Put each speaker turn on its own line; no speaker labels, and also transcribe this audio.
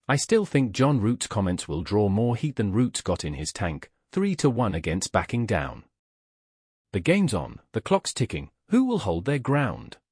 I still think John Root's comments will draw more heat than Root's got in his tank, 3-1 against backing down. The game's on, the clock's ticking, who will hold their ground?